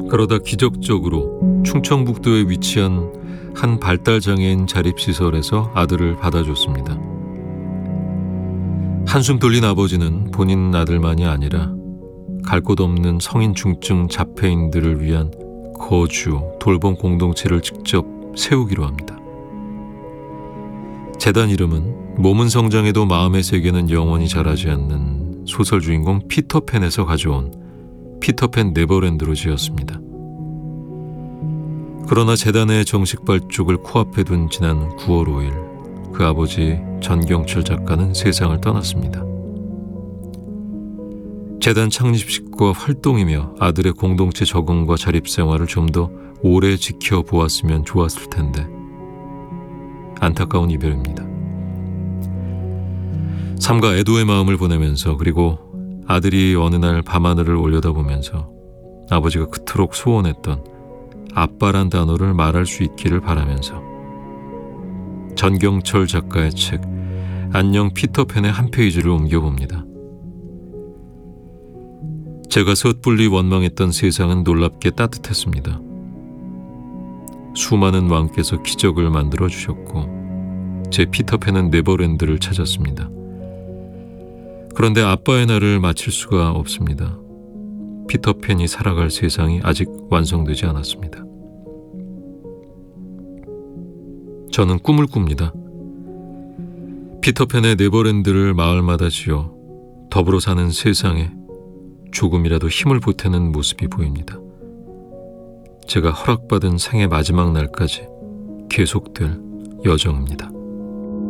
그러다 기적적으로 충청북도에 위치한 한 발달장애인 자립시설에서 아들을 받아줬습니다. 한숨 돌린 아버지는 본인 아들만이 아니라 갈 곳 없는 성인 중증 자폐인들을 위한 거주, 돌봄 공동체를 직접 세우기로 합니다. 재단 이름은 몸은 성장해도 마음의 세계는 영원히 자라지 않는 소설 주인공 피터팬에서 가져온 피터팬 네버랜드로 지었습니다. 그러나 재단의 정식 발족을 코앞에 둔 지난 9월 5일 그 아버지 전경철 작가는 세상을 떠났습니다. 재단 창립식과 활동이며 아들의 공동체 적응과 자립생활을 좀 더 오래 지켜보았으면 좋았을 텐데 안타까운 이별입니다. 삼가 애도의 마음을 보내면서 그리고 아들이 어느 날 밤하늘을 올려다보면서 아버지가 그토록 소원했던 아빠란 단어를 말할 수 있기를 바라면서 전경철 작가의 책 안녕 피터팬의 한 페이지를 옮겨봅니다. 제가 섣불리 원망했던 세상은 놀랍게 따뜻했습니다. 수많은 왕께서 기적을 만들어 주셨고 제 피터팬은 네버랜드를 찾았습니다. 그런데 아빠의 날을 마칠 수가 없습니다. 피터팬이 살아갈 세상이 아직 완성되지 않았습니다. 저는 꿈을 꿉니다. 피터팬의 네버랜드를 마을마다 지어 더불어 사는 세상에 조금이라도 힘을 보태는 모습이 보입니다. 제가 허락받은 생의 마지막 날까지 계속될 여정입니다.